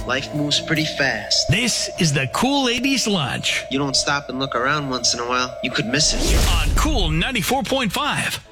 Life moves pretty fast. This is the Cool Ladies Lunch You don't stop and look around once in a while, you could miss it. on Cool 94.5.